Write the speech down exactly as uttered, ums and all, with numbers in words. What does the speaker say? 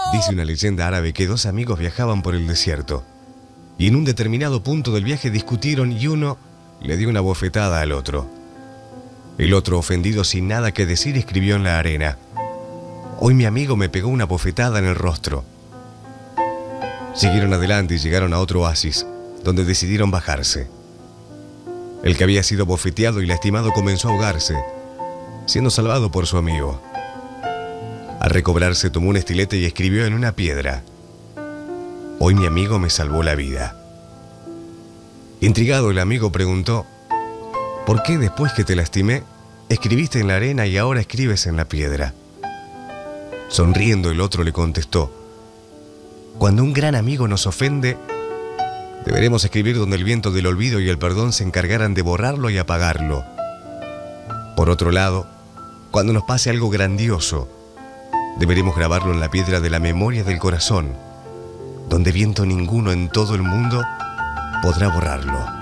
Dice una leyenda árabe que dos amigos viajaban por el desierto y en un determinado punto del viaje discutieron y uno le dio una bofetada al otro. El otro, ofendido sin nada que decir, escribió en la arena: hoy mi amigo me pegó una bofetada en el rostro. Siguieron adelante y llegaron a otro oasis, donde decidieron bajarse. El que había sido bofeteado y lastimado comenzó a ahogarse, siendo salvado por su amigo. Al recobrarse tomó un estilete y escribió en una piedra: hoy mi amigo me salvó la vida. Intrigado, el amigo preguntó: ¿por qué después que te lastimé, escribiste en la arena y ahora escribes en la piedra? Sonriendo, el otro le contestó: cuando un gran amigo nos ofende, deberemos escribir donde el viento del olvido y el perdón se encargaran de borrarlo y apagarlo. Por otro lado, cuando nos pase algo grandioso, deberemos grabarlo en la piedra de la memoria del corazón, donde viento ninguno en todo el mundo podrá borrarlo.